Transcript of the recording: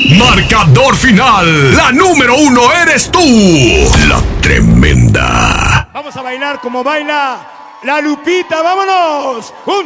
Marcador final. La número 1 eres tú. La Tremenda. Vamos a bailar como baila la Lupita. ¡Vámonos!